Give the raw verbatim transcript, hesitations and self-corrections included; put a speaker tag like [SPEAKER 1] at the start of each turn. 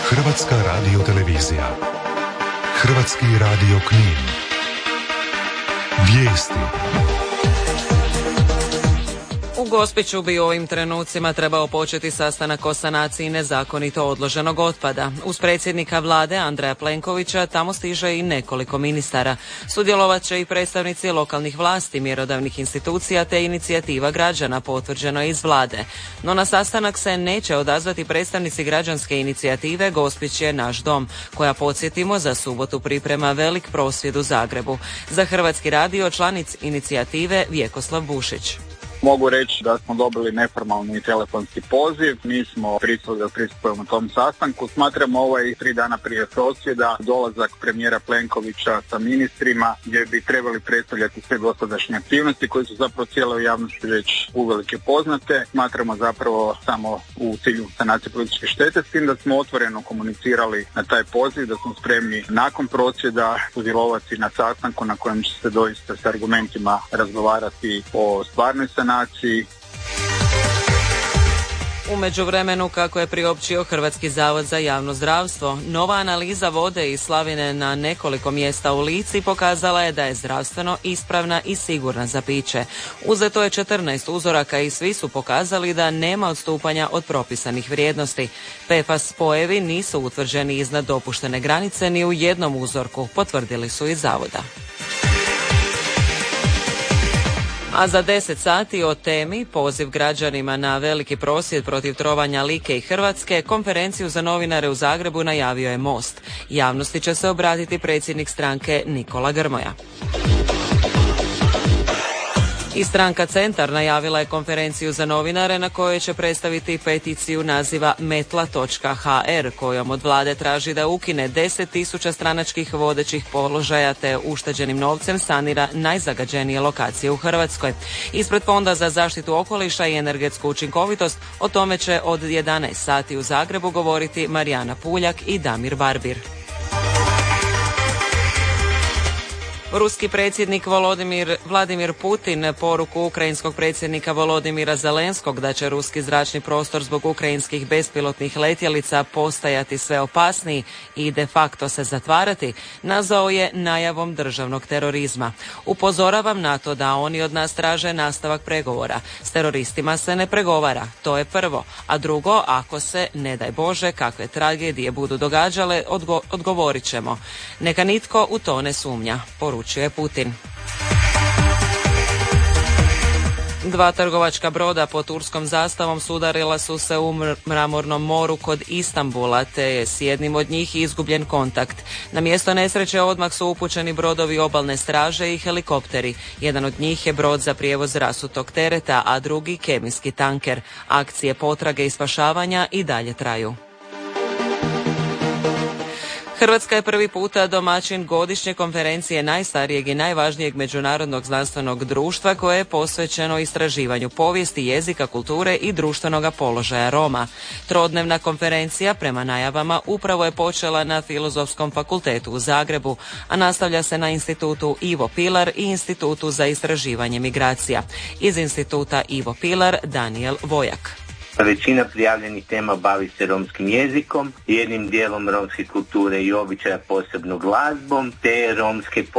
[SPEAKER 1] Hrvatska radiotelevizija. Hrvatski radio Knin. Vijesti.
[SPEAKER 2] U Gospiću bi u ovim trenucima trebao početi sastanak o sanaciji nezakonito odloženog otpada. Uz predsjednika vlade Andreja Plenkovića tamo stiže i nekoliko ministara. Sudjelovat će i predstavnici lokalnih vlasti, mjerodavnih institucija te inicijativa građana, potvrđeno iz vlade. No na sastanak se neće odazvati predstavnici građanske inicijative Gospić je naš dom, koja, podsjetimo, za subotu priprema velik prosvjed u Zagrebu. Za Hrvatski radio članic inicijative Vjekoslav Bušić.
[SPEAKER 3] Mogu reći da smo dobili neformalni telefonski poziv, mi smo pristali da pristupujemo tom sastanku. Smatramo ovaj tri dana prije prosvjeda dolazak premijera Plenkovića sa ministrima gdje bi trebali predstavljati sve dosadašnje aktivnosti koje su zapravo cijeloj javnosti već uvelike poznate. Smatramo zapravo samo u cilju sanacije političke štete, s tim da smo otvoreno komunicirali na taj poziv, da smo spremni nakon prosvjeda sudjelovati na sastanku na kojem će se doista s argumentima razgovarati o stvarnoj sanaciji.
[SPEAKER 2] U međuvremenu, kako je priopćio Hrvatski zavod za javno zdravstvo, nova analiza vode iz slavine na nekoliko mjesta u Lici pokazala je da je zdravstveno ispravna i sigurna za piće. Uzeto je četrnaest uzoraka i svi su pokazali da nema odstupanja od propisanih vrijednosti. P F A S spojevi nisu utvrđeni iznad dopuštene granice ni u jednom uzorku, potvrdili su iz zavoda. A za deset sati o temi poziv građanima na veliki prosvjed protiv trovanja Like i Hrvatske, konferenciju za novinare u Zagrebu najavio je Most. Javnosti će se obratiti predsjednik stranke Nikola Grmoja. I stranka Centar najavila je konferenciju za novinare na kojoj će predstaviti peticiju naziva metla točka h r kojom od vlade traži da ukine deset tisuća stranačkih vodećih položaja te ušteđenim novcem sanira najzagađenije lokacije u Hrvatskoj. Ispred Fonda za zaštitu okoliša i energetsku učinkovitost o tome će od jedanaest sati u Zagrebu govoriti Marijana Puljak i Damir Barbir. Ruski predsjednik Volodimir, Vladimir Putin poruku ukrajinskog predsjednika Volodimira Zelenskog da će ruski zračni prostor zbog ukrajinskih bespilotnih letjelica postajati sve opasniji i de facto se zatvarati, nazvao je najavom državnog terorizma. Upozoravam na to da oni od nas traže nastavak pregovora. S teroristima se ne pregovara, to je prvo. A drugo, ako se, ne daj Bože, kakve tragedije budu događale, odgo- odgovorit ćemo. Neka nitko u to ne sumnja, poručuje je Putin. Dva trgovačka broda pod turskom zastavom sudarila su se u Mramornom moru kod Istanbula, te je s jednim od njih izgubljen kontakt. Na mjesto nesreće odmah su upućeni brodovi obalne straže i helikopteri. Jedan od njih je brod za prijevoz rasutog tereta, a drugi kemijski tanker. Akcije potrage i spašavanja i dalje traju. Hrvatska je prvi puta domaćin godišnje konferencije najstarijeg i najvažnijeg međunarodnog znanstvenog društva koje je posvećeno istraživanju povijesti, jezika, kulture i društvenoga položaja Roma. Trodnevna konferencija, prema najavama, upravo je počela na Filozofskom fakultetu u Zagrebu, a nastavlja se na Institutu Ivo Pilar i Institutu za istraživanje migracija. Iz Instituta Ivo Pilar Daniel Vojak.
[SPEAKER 4] Većina prijavljenih tema bavi se romskim jezikom, jednim dijelom romske kulture i običaja, posebno glazbom, te romske